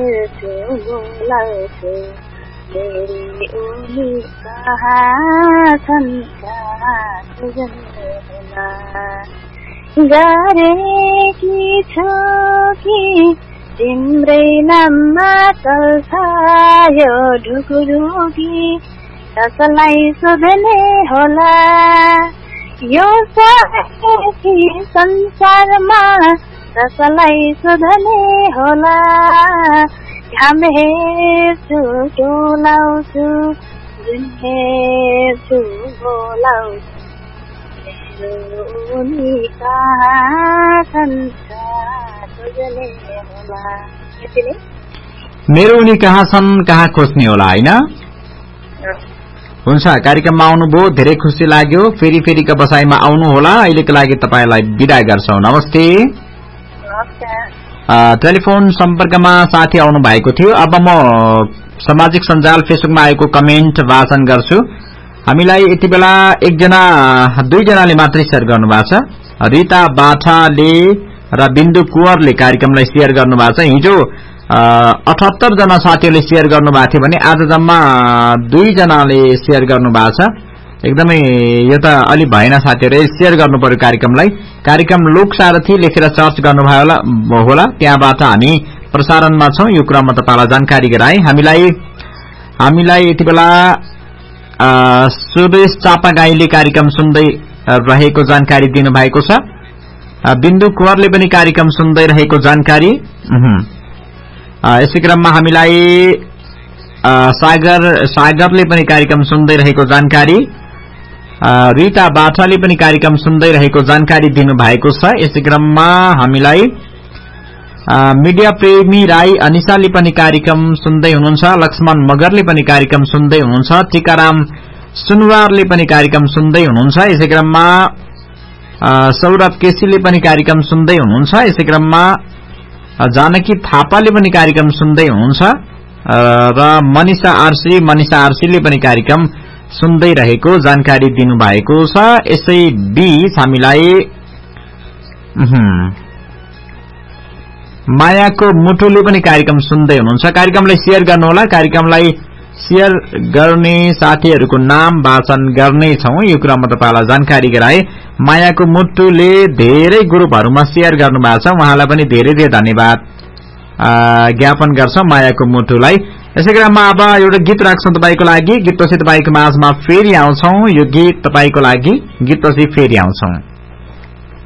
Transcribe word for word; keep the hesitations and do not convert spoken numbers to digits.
हेर्छु बोलाउँछु मेरी उनी कहाँ छन् सजनीमा गरेकी छु कि तिम्रै नाममा चल्छ यो ढुकुढुकी कसलाई सोध्ने होला यो संसारमा कसलाई सोध्ने होला घाम हेर्छु डोलाउँछु जुन हेर्छु बोलाउँछु मेरो उनी कहाँ छन् खोज्ने होला यति नै मेरो उनी कहाँ छन् कहाँ खोज्ने होला हैन हुन्छ कार्यक्रममा आउनुभयो धेरै खुसी लाग्यो फेरि फेरिका बसाइमा आउनु होला अहिलेको लागि तपाईलाई बिदा गर्छौं नमस्ते टेलिफोन सम्पर्कमा साथी आउनु भएको थियो अब म सामाजिक सञ्जाल फेसबुकमा आएको कमेन्ट वाचन गर्छु हामीलाई यति बेला एकजना दुईजनाले मात्रै शेयर गर्नुभएको छ रिता बाठाले र बिन्दु कुवरले कार्यक्रमलाई शेयर गर्नुभएको छ हिजो अठहत्तर जना साथीहरूले शेयर गर्नुभएको थियो भने आज जम्मा दुई जनाले शेयर गर्नुभएको छ एकदमै यो त अलि भएन साथीहरु शेयर गर्नुपर्यो कार्यक्रमलाई कार्यक्रम लोक सारथी लेखेर सर्च गर्नुभयो होला होला त्यहाँबाट हामी प्रसारणमा छौं यो कुरामा तपाईलाई जानकारी गराए हामीलाई हामीलाई यति बेला सुरेश चापागाईले कार्यक्रम सुन्दै रहेको जानकारी दिनु भएको छ बिन्दु कुवरले पनि कार्यक्रम सुन्दै रहेको जानकारी यसै क्रममा हामीलाई सागर सागरले पनि कार्यक्रम सुन्दै रहेको जानकारी रिता बाठाले पनि कार्यक्रम सुन्दै रहेको जानकारी दिनु भएको छ यसै क्रममा हामीलाई मिडिया प्रेमी राई अनिशाले पनि कार्यक्रम सुन्दै हुनुहुन्छ लक्ष्मण मगरले पनि कार्यक्रम सुन्दै हुनुहुन्छ टीकाराम सुनवारले पनि कार्यक्रम सुन्दै हुनुहुन्छ यसै क्रममा सौरभ केसीले पनि कार्यक्रम सुन्दै हुनुहुन्छ यसै क्रममा जानकी थापाले पनि कार्यक्रम सुन्दै हुनुहुन्छ र मनिषा आरसी मनिषा आरसीले पनि कार्यक्रम सुन्दै रहेको जानकारी दिनुभएको छ यसै बीच हामीलाई मायाको मुटुले पनि कार्यक्रम सुन्दै हुनुहुन्छ कार्यक्रमलाई शेयर गर्नुहोला कार्यक्रमलाई शेयर गर्ने साथीहरुको नाम वाचन गर्ने छौं यो कुरामा तपाईलाई जानकारी गराए मायाको मुटुले धेरै ग्रुपहरुमा शेयर गर्नुभएको छ उहाँलाई पनि धेरै धेरै धन्यवाद ज्ञापन गर्छौं मायाको मुटुलाई यसै क्रममा अब एउटा गीत राख्छौं तपाईको लागि गीतपछि तपाईको माझमा फेरि आउँछौं यो गीत तपाईको लागि गीतपछि फेरि आउँछौं